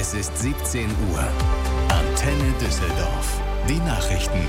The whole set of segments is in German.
Es ist 17 Uhr. Antenne Düsseldorf. Die Nachrichten.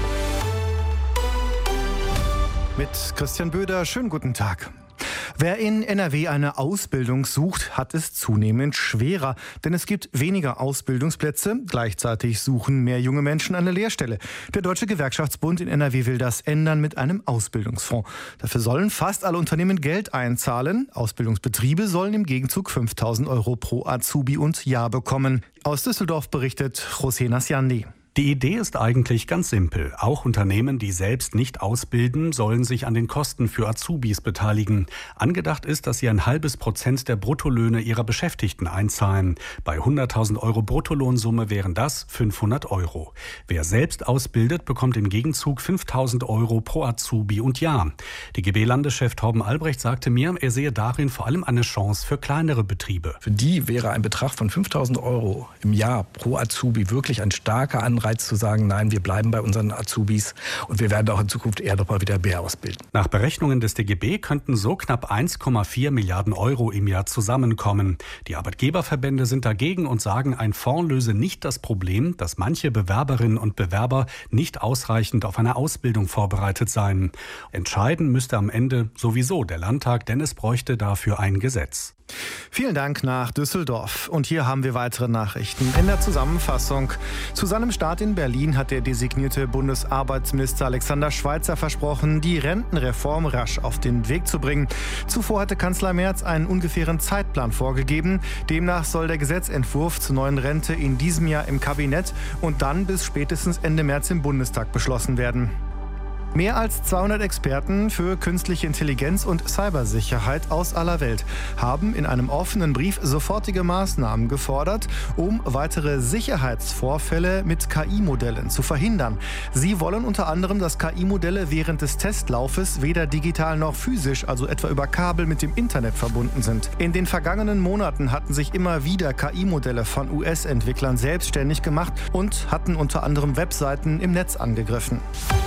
Mit Christian Böder, schönen guten Tag. Wer in NRW eine Ausbildung sucht, hat es zunehmend schwerer, denn es gibt weniger Ausbildungsplätze. Gleichzeitig suchen mehr junge Menschen eine Lehrstelle. Der Deutsche Gewerkschaftsbund in NRW will das ändern mit einem Ausbildungsfonds. Dafür sollen fast alle Unternehmen Geld einzahlen. Ausbildungsbetriebe sollen im Gegenzug 5.000 € pro Azubi und Jahr bekommen. Aus Düsseldorf berichtet José Nasciandi. Die Idee ist eigentlich ganz simpel. Auch Unternehmen, die selbst nicht ausbilden, sollen sich an den Kosten für Azubis beteiligen. Angedacht ist, dass sie 0,5% der Bruttolöhne ihrer Beschäftigten einzahlen. Bei 100.000 € Bruttolohnsumme wären das 500 €. Wer selbst ausbildet, bekommt im Gegenzug 5.000 € pro Azubi und Jahr. DGB-Landeschef Torben Albrecht sagte mir, er sehe darin vor allem eine Chance für kleinere Betriebe. Für die wäre ein Betrag von 5.000 € im Jahr pro Azubi wirklich ein starker Anreiz zu sagen, nein, wir bleiben bei unseren Azubis und wir werden auch in Zukunft eher noch mal wieder mehr ausbilden. Nach Berechnungen des DGB könnten so knapp 1,4 Milliarden € im Jahr zusammenkommen. Die Arbeitgeberverbände sind dagegen und sagen, ein Fonds löse nicht das Problem, dass manche Bewerberinnen und Bewerber nicht ausreichend auf eine Ausbildung vorbereitet seien. Entscheiden müsste am Ende sowieso der Landtag, denn es bräuchte dafür ein Gesetz. Vielen Dank nach Düsseldorf. Und hier haben wir weitere Nachrichten. In der Zusammenfassung. Zu seinem Start in Berlin hat der designierte Bundesarbeitsminister Alexander Schweitzer versprochen, die Rentenreform rasch auf den Weg zu bringen. Zuvor hatte Kanzler Merz einen ungefähren Zeitplan vorgegeben. Demnach soll der Gesetzentwurf zur neuen Rente in diesem Jahr im Kabinett und dann bis spätestens Ende März im Bundestag beschlossen werden. Mehr als 200 Experten für künstliche Intelligenz und Cybersicherheit aus aller Welt haben in einem offenen Brief sofortige Maßnahmen gefordert, um weitere Sicherheitsvorfälle mit KI-Modellen zu verhindern. Sie wollen unter anderem, dass KI-Modelle während des Testlaufes weder digital noch physisch, also etwa über Kabel mit dem Internet verbunden sind. In den vergangenen Monaten hatten sich immer wieder KI-Modelle von US-Entwicklern selbstständig gemacht und hatten unter anderem Webseiten im Netz angegriffen.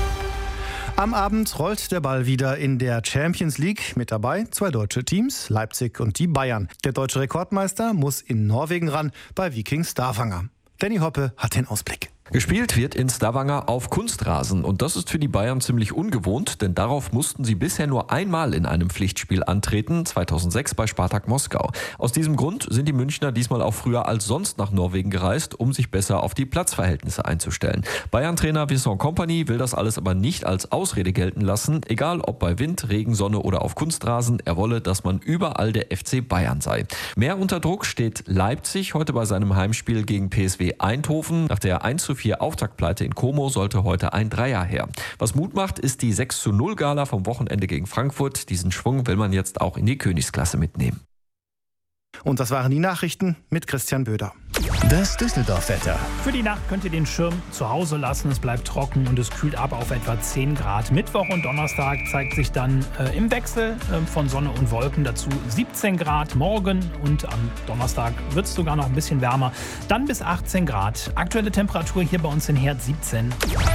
Am Abend rollt der Ball wieder in der Champions League. Mit dabei 2 deutsche Teams, Leipzig und die Bayern. Der deutsche Rekordmeister muss in Norwegen ran bei Viking Stavanger. Danny Hoppe hat den Ausblick. Gespielt wird in Stavanger auf Kunstrasen und das ist für die Bayern ziemlich ungewohnt, denn darauf mussten sie bisher nur einmal in einem Pflichtspiel antreten, 2006 bei Spartak Moskau. Aus diesem Grund sind die Münchner diesmal auch früher als sonst nach Norwegen gereist, um sich besser auf die Platzverhältnisse einzustellen. Bayern-Trainer Vincent Kompany will das alles aber nicht als Ausrede gelten lassen, egal ob bei Wind, Regen, Sonne oder auf Kunstrasen, er wolle, dass man überall der FC Bayern sei. Mehr unter Druck steht Leipzig heute bei seinem Heimspiel gegen PSV Eindhoven. Nach der 1:4 Auftaktpleite in Como sollte heute ein Dreier her. Was Mut macht, ist die 6:0 Gala vom Wochenende gegen Frankfurt. Diesen Schwung will man jetzt auch in die Königsklasse mitnehmen. Und das waren die Nachrichten mit Christian Böder. Das Düsseldorf-Wetter. Für die Nacht könnt ihr den Schirm zu Hause lassen. Es bleibt trocken und es kühlt ab auf etwa 10 Grad. Mittwoch und Donnerstag zeigt sich dann im Wechsel von Sonne und Wolken dazu 17 Grad morgen und am Donnerstag wird es sogar noch ein bisschen wärmer. Dann bis 18 Grad. Aktuelle Temperatur hier bei uns in Herd 17.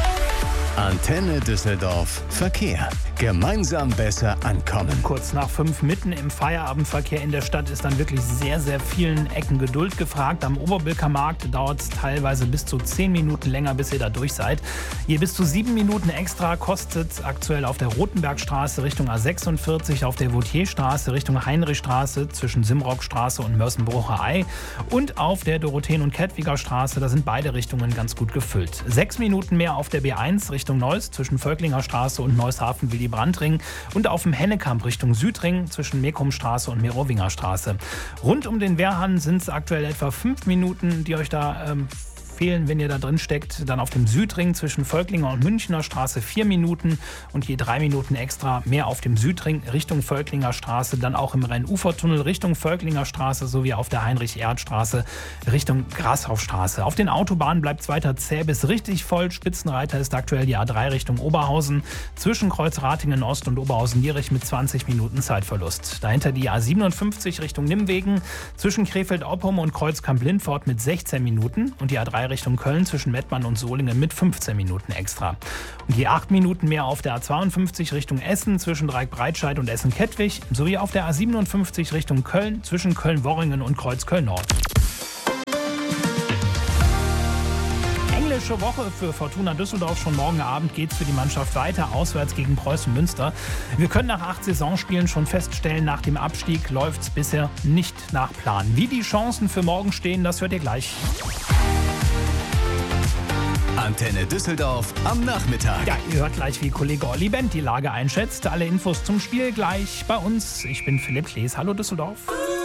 Antenne Düsseldorf. Verkehr. Gemeinsam besser ankommen. Kurz nach 5 mitten im Feierabendverkehr in der Stadt ist dann wirklich sehr, sehr vielen Ecken Geduld gefragt. Am Oberbilker Markt dauert es teilweise bis zu 10 Minuten länger, bis ihr da durch seid. Je bis zu 7 Minuten extra kostet aktuell auf der Rotenbergstraße Richtung A46, auf der Vautierstraße Richtung Heinrichstraße zwischen Simrockstraße und Mörsenbrucher Ei und auf der Dorotheen- und Kettwiger Straße, da sind beide Richtungen ganz gut gefüllt. 6 Minuten mehr auf der B1 Richtung Neuss zwischen Völklinger Straße und Neushafen-Willy-Brandt-Ring und auf dem Hennekamp Richtung Südring zwischen Mekumstraße und Merowinger Straße. Rund um den Wehrhahn sind es aktuell etwa 5 Minuten, die euch da fehlen, wenn ihr da drin steckt. Dann auf dem Südring zwischen Völklinger und Münchner Straße 4 Minuten und je 3 Minuten extra mehr auf dem Südring Richtung Völklinger Straße, dann auch im Rhein-Ufer-Tunnel Richtung Völklinger Straße sowie auf der Heinrich-Erhardt-Straße Richtung Grashaufstraße. Auf den Autobahnen bleibt es weiter zäh bis richtig voll. Spitzenreiter ist aktuell die A3 Richtung Oberhausen zwischen Kreuz Ratingen Ost und Oberhausen-Jierich mit 20 Minuten Zeitverlust. Dahinter die A57 Richtung Nimwegen zwischen Krefeld-Oppum und Kreuzkamp-Lindfort mit 16 Minuten und die A3 Richtung Köln zwischen Mettmann und Solingen mit 15 Minuten extra. Und je 8 Minuten mehr auf der A52 Richtung Essen zwischen Dreieck-Breitscheid und Essen-Kettwig sowie auf der A57 Richtung Köln zwischen Köln-Worringen und Kreuzköln-Nord. stürmische Woche für Fortuna Düsseldorf. Schon morgen Abend geht es für die Mannschaft weiter, auswärts gegen Preußen Münster. Wir können nach 8 Saisonspielen schon feststellen, nach dem Abstieg läuft es bisher nicht nach Plan. Wie die Chancen für morgen stehen, das hört ihr gleich. Antenne Düsseldorf am Nachmittag. Ja, ihr hört gleich, wie Kollege Olli Bent die Lage einschätzt. Alle Infos zum Spiel gleich bei uns. Ich bin Philipp Klees. Hallo Düsseldorf.